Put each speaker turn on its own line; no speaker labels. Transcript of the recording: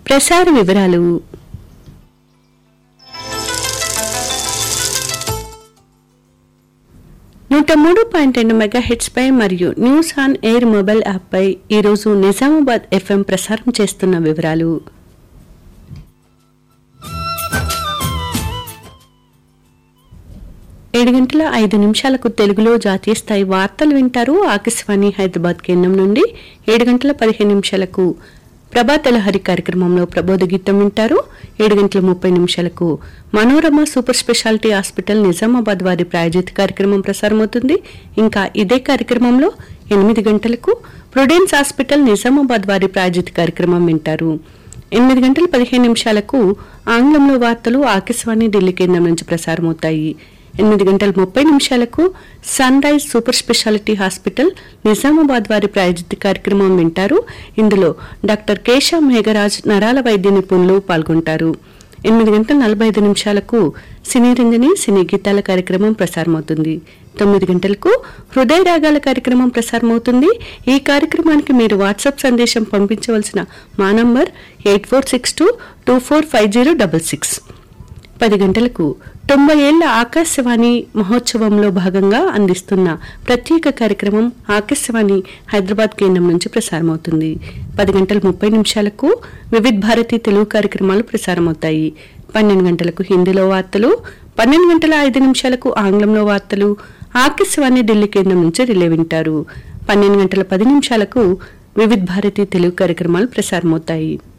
ప్రసార వివరాలు. 103.2 మెగాహెర్ట్జ్ పై మరియు news on air mobile app పై ఈరోజు నిజామాబాద్ ఎఫ్ఎం ప్రసారం చేస్తున్న వివరాలు. 7:05 తెలుగులో జాతీయ స్థాయి వార్తలు వింటారు. ఆకాశవాణి హైదరాబాద్ కేంద్రం నుండి 7:15 ప్రభాత లహరి కార్యక్రమంలో ప్రబోధ గీతం వింటారు. 7:30 Manorama super speciality hospital Nizamabad వారి ప్రాయోజిత కార్యక్రమం ప్రసారమవుతుంది. ఇంకా ఇదే కార్యక్రమంలో 8 గంటలకు ప్రుడెన్స్ హాస్పిటల్ నిజామాబాద్ వారి ప్రాయోజిత కార్యక్రమం వింటారు. 8:15 ఆంగ్లంలో వార్తలు ఆకాశవాణి ఢిల్లీ కేంద్రం నుంచి ప్రసారమవుతాయి. 8:30 sun rise super speciality hospital Nizamabad వారి ప్రాయోజిత కార్యక్రమం వింటారు. ఇందులో డాక్టర్ కేశవ మేఘరాజ్ నరాల వైద్య నిపుణులు పాల్గొంటారు. 8:45 సినీ రంజని సినీ గీతాల కార్యక్రమం ప్రసారమవుతుంది. 9 గంటలకు హృదయ రాగాల కార్యక్రమం ప్రసారమవుతుంది. ఈ కార్యక్రమానికి మీరు వాట్సాప్ సందేశం పంపించవలసిన మా నంబర్ 8462245066. 10 గంటలకు 90 ఏళ్ల ఆకాశవాణి మహోత్సవంలో భాగంగా అందిస్తున్న ప్రత్యేక కార్యక్రమం ఆకాశవాణి హైదరాబాద్ కేంద్రం నుంచి ప్రసారమవుతుంది. 10:30 వివిధ్ భారతి తెలుగు కార్యక్రమాలు ప్రసారమవుతాయి. 12 గంటలకు హిందీలో వార్తలు, 12:05 ఆంగ్లంలో వార్తలు ఆకాశవాణి ఢిల్లీ కేంద్రం నుంచి రిలే వింటారు. 12:10 వివిధ్ భారతి తెలుగు కార్యక్రమాలు ప్రసారమవుతాయి.